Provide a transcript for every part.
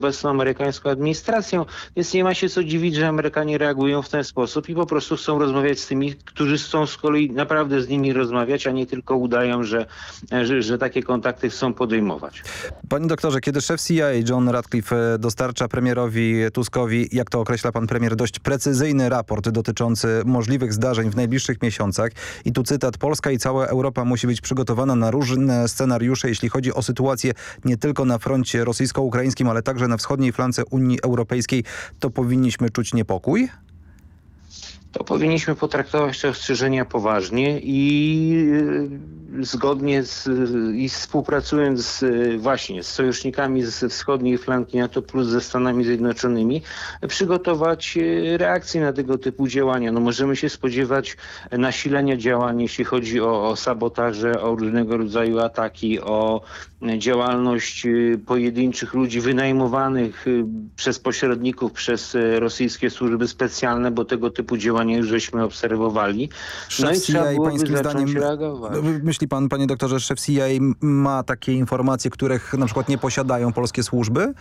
obecną amerykańską administracją, więc nie ma się co dziwić, że Amerykanie reagują w ten sposób i po prostu chcą rozmawiać z tymi, którzy chcą z kolei naprawdę z nimi rozmawiać, a nie tylko udają, że takie kontakty chcą podejmować. Panie doktorze, kiedy szef CIA John Ratcliffe dostarcza premierowi Tuskowi, jak to określa pan premier, dość precyzyjny raport dotyczący możliwych zdarzeń w najbliższych miesiącach i tu cytat: Polska i cała Europa musi być przygotowana na różne scenariusze, jeśli chodzi o sytuację nie tylko na froncie rosyjsko-ukraińskim, ale także na wschodniej flance Unii Europejskiej, to powinniśmy czuć niepokój? To powinniśmy potraktować te ostrzeżenia poważnie i zgodnie i współpracując właśnie z sojusznikami ze wschodniej flanki NATO plus ze Stanami Zjednoczonymi, przygotować reakcje na tego typu działania. No możemy się spodziewać nasilenia działań, jeśli chodzi o sabotaże, o różnego rodzaju ataki, o działalność pojedynczych ludzi wynajmowanych przez pośredników, przez rosyjskie służby specjalne, bo tego typu działania już żeśmy obserwowali. No i trzeba byłoby zacząć reagować. Myśli pan, panie doktorze, że szef CIA ma takie informacje, których na przykład nie posiadają polskie służby?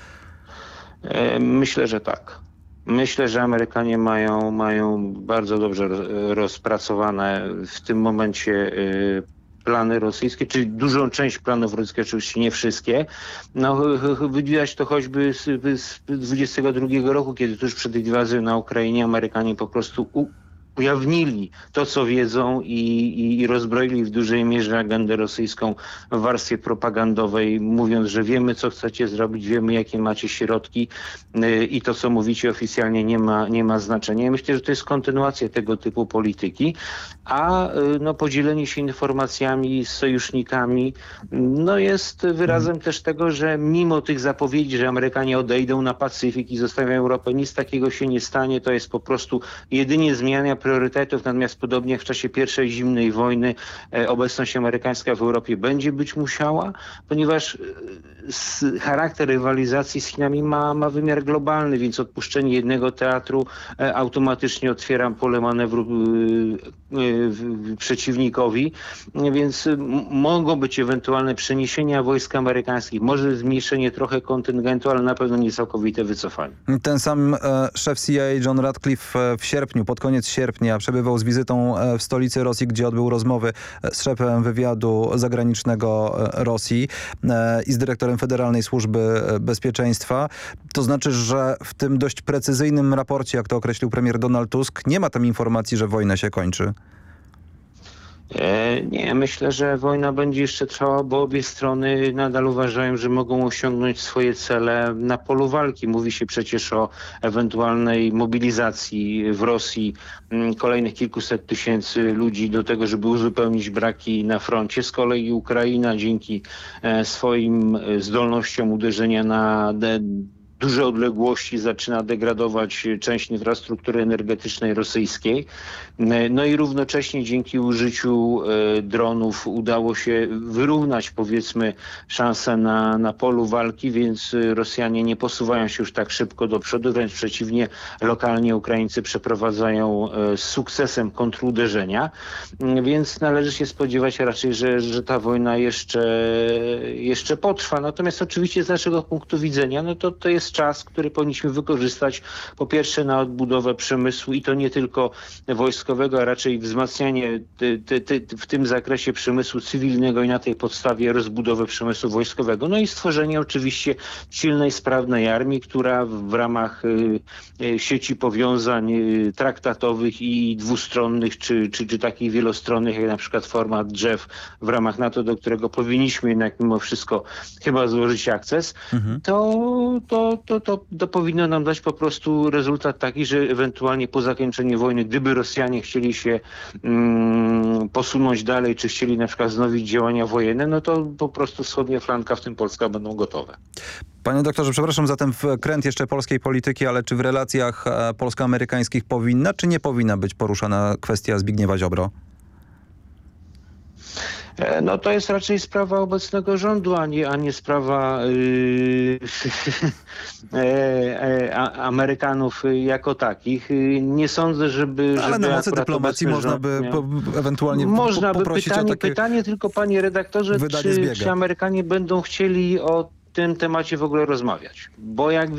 Myślę, że tak. Myślę, że Amerykanie mają bardzo dobrze rozpracowane w tym momencie plany rosyjskie, czyli dużą część planów rosyjskich, oczywiście nie wszystkie. No, widać to choćby z 22 roku, kiedy tuż przed inwazją na Ukrainie Amerykanie po prostu ujawnili to, co wiedzą i rozbroili w dużej mierze agendę rosyjską w warstwie propagandowej, mówiąc, że wiemy, co chcecie zrobić, wiemy, jakie macie środki i to, co mówicie oficjalnie nie ma znaczenia. Ja myślę, że to jest kontynuacja tego typu polityki, a podzielenie się informacjami z sojusznikami jest wyrazem też tego, że mimo tych zapowiedzi, że Amerykanie odejdą na Pacyfik i zostawią Europę, nic takiego się nie stanie. To jest po prostu jedynie zmiana priorytetów, natomiast podobnie jak w czasie I zimnej wojny obecność amerykańska w Europie będzie być musiała, ponieważ charakter rywalizacji z Chinami ma wymiar globalny, więc odpuszczenie jednego teatru automatycznie otwiera pole manewru przeciwnikowi, więc mogą być ewentualne przeniesienia wojsk amerykańskich, może zmniejszenie trochę kontyngentu, ale na pewno nie całkowite wycofanie. Ten sam szef CIA John Ratcliffe w sierpniu, pod koniec sierpnia przebywał z wizytą w stolicy Rosji, gdzie odbył rozmowy z szefem wywiadu zagranicznego Rosji i z dyrektorem Federalnej Służby Bezpieczeństwa. To znaczy, że w tym dość precyzyjnym raporcie, jak to określił premier Donald Tusk, nie ma tam informacji, że wojna się kończy. Nie, myślę, że wojna będzie jeszcze trwała, bo obie strony nadal uważają, że mogą osiągnąć swoje cele na polu walki. Mówi się przecież o ewentualnej mobilizacji w Rosji kolejnych kilkuset tysięcy ludzi do tego, żeby uzupełnić braki na froncie. Z kolei Ukraina dzięki swoim zdolnościom uderzenia na duże odległości zaczyna degradować część infrastruktury energetycznej rosyjskiej. No i równocześnie dzięki użyciu dronów udało się wyrównać, powiedzmy, szanse na polu walki, więc Rosjanie nie posuwają się już tak szybko do przodu, wręcz przeciwnie, lokalnie Ukraińcy przeprowadzają z sukcesem kontruderzenia, więc należy się spodziewać raczej, że ta wojna jeszcze potrwa. Natomiast oczywiście z naszego punktu widzenia, to jest czas, który powinniśmy wykorzystać po pierwsze na odbudowę przemysłu i to nie tylko wojskowego, a raczej wzmacnianie w tym zakresie przemysłu cywilnego i na tej podstawie rozbudowę przemysłu wojskowego. No i stworzenie oczywiście silnej, sprawnej armii, która w ramach sieci powiązań traktatowych i dwustronnych, czy takich wielostronnych, jak na przykład format drzew w ramach NATO, do którego powinniśmy jednak mimo wszystko chyba złożyć akces, to powinno nam dać po prostu rezultat taki, że ewentualnie po zakończeniu wojny, gdyby Rosjanie chcieli się posunąć dalej, czy chcieli na przykład wznowić działania wojenne, no to po prostu wschodnia flanka, w tym Polska, będą gotowe. Panie doktorze, przepraszam za ten wkręt jeszcze polskiej polityki, ale czy w relacjach polsko-amerykańskich powinna, czy nie powinna być poruszana kwestia Zbigniewa Ziobro? No to jest raczej sprawa obecnego rządu, a nie sprawa Amerykanów jako takich. Nie sądzę, żeby... Ale na mocy dyplomacji można by ewentualnie poprosić o takie... Pytanie tylko, panie redaktorze, czy Amerykanie będą chcieli tym temacie w ogóle rozmawiać. Bo jak